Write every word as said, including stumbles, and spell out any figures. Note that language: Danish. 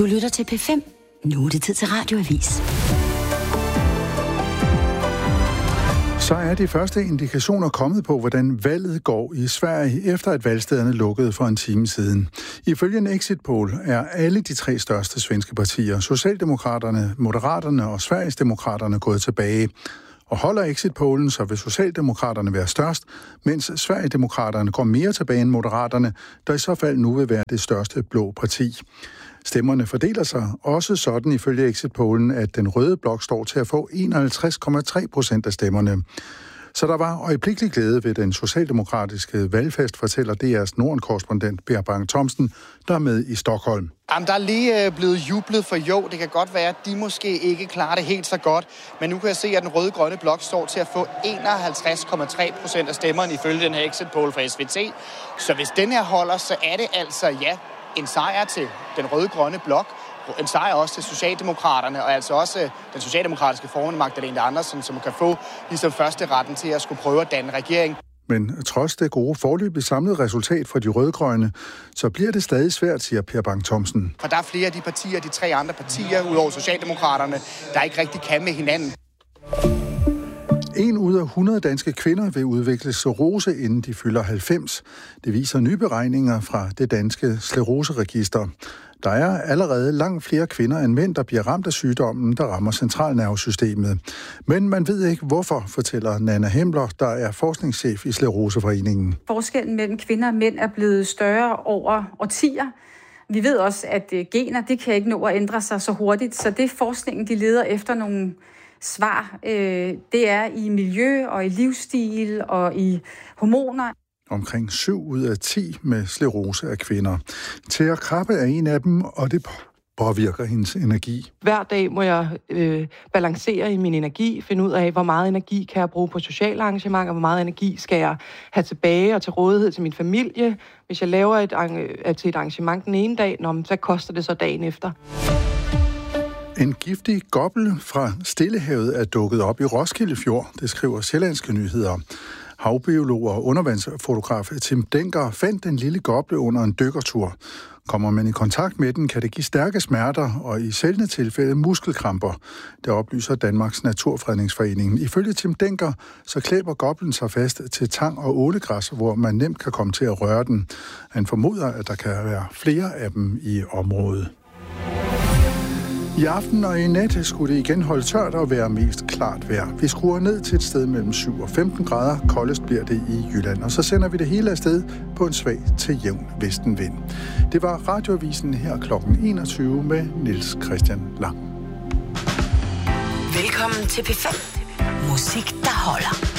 Du lytter til P fem. Nu er det tid til Radioavis. Så er de første indikationer kommet på, hvordan valget går i Sverige, efter at valgstederne lukkede for en time siden. Ifølge en exit poll er alle de tre største svenske partier, Socialdemokraterne, Moderaterne og Sverigesdemokraterne, gået tilbage. Og holder exit-pollen, så vil Socialdemokraterne være størst, mens Sverigedemokraterne går mere tilbage end Moderaterne, der i så fald nu vil være det største blå parti. Stemmerne fordeler sig også sådan ifølge exit-pollen, at den røde blok står til at få enoghalvtreds komma tre procent af stemmerne. Så der var øjeblikkelig glæde ved den socialdemokratiske valgfest, fortæller D R's Norden-korrespondent Per Bang-Thomsen, der er med i Stockholm. Jamen, der er lige blevet jublet, for jo, det kan godt være, at de måske ikke klarer det helt så godt. Men nu kan jeg se, at den røde-grønne blok står til at få enoghalvtreds komma tre procent af stemmerne ifølge den her exit poll fra S V T. Så hvis den her holder, så er det altså, ja, en sejr til den røde-grønne blok. En sejr også til Socialdemokraterne, og altså også den socialdemokratiske formand Magdalena Andersson, som kan få ligesom første retten til at skulle prøve at danne regering. Men trods det gode forløbige samlede resultat for de rødgrønne, så bliver det stadig svært, siger Per Bang-Thomsen. For der er flere af de partier, de tre andre partier, udover Socialdemokraterne, der ikke rigtig kan med hinanden. En ud af hundrede danske kvinder vil udvikle sklerose, inden de fylder halvfems. Det viser nye beregninger fra det danske skleroseregister. Der er allerede langt flere kvinder end mænd, der bliver ramt af sygdommen, der rammer centralnervesystemet. Men man ved ikke hvorfor, fortæller Nanna Hemler, der er forskningschef i Skleroseforeningen. Forskellen mellem kvinder og mænd er blevet større over årtier. Vi ved også, at gener det kan ikke nå at ændre sig så hurtigt, så det forskningen de leder efter nogle svar, øh, det er i miljø og i livsstil og i hormoner. Omkring syv ud af ti med sklerose er kvinder. Thea Krabbe er en af dem, og det påvirker hendes energi. Hver dag må jeg øh, balancere i min energi, finde ud af, hvor meget energi kan jeg bruge på sociale arrangementer, hvor meget energi skal jeg have tilbage og til rådighed til min familie. Hvis jeg laver et, til et arrangement den ene dag, nå, så koster det så dagen efter. En giftig gobbel fra Stillehavet er dukket op i Roskilde Fjord, det skriver Sjællandske Nyheder. Havbiolog og undervandsfotograf Tim Denker fandt den lille goble under en dykkertur. Kommer man i kontakt med den, kan det give stærke smerter og i sjældne tilfælde muskelkramper. Det oplyser Danmarks Naturfredningsforening. Ifølge Tim Denker, så klæber goblen sig fast til tang og ålegræs, hvor man nemt kan komme til at røre den. Han formoder, at der kan være flere af dem i området. I aften og i nat skulle det igen holde tørt og være mest klart vejr. Vi skruer ned til et sted mellem syv og femten grader. Koldest bliver det i Jylland. Og så sender vi det hele afsted på en svag til jævn vestenvind. Det var Radioavisen her klokken enogtyve med Niels Christian Lang. Velkommen til P fem. Musik, der holder.